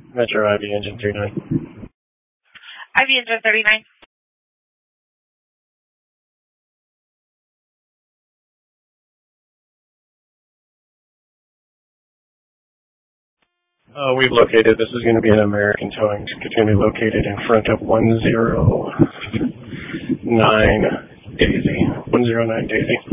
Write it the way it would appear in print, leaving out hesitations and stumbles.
Metro IV engine 39. IV engine 39. We've located, this is going to be an American towing. It's going to be located in front of 109 Daisy. 109 Daisy.